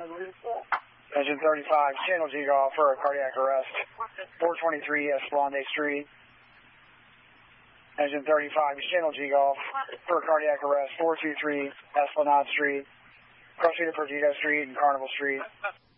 Engine 35, Channel G Golf for a cardiac arrest. 423 Escalante Street. Engine 35, Channel G Golf for a cardiac arrest. 423 Esplanade Street. Cross Street of Perdido Street and Carnival Street.